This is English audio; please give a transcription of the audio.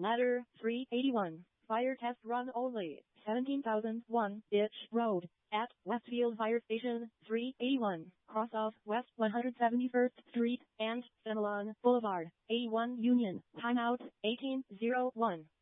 Ladder 381. Fire test run only. 17,001 Ditch Road. At Westfield Fire Station 381. Cross off West 171st Street and Fenelon Boulevard. A1 Union. Timeout 1801.